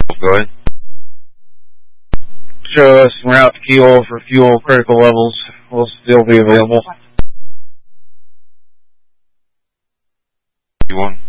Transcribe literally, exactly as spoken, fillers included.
Go ahead. Show us en route to Kilo for fuel critical levels. Will still be available. You want?